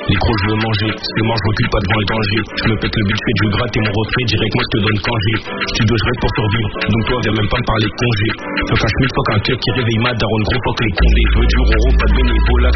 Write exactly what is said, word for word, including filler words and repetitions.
Les crocs je veux manger, c'est mort, je recule pas devant le danger. Je me pète le but, je fais du gratte et mon reflet direct moi je te donne congé. Studio je reste pour survivre, donc toi viens même pas me parler de congé. Fuck un schmick, fuck un cœur qui réveille ma daronne, gros fuck les condés. Je veux du roro, pas de bénévolat.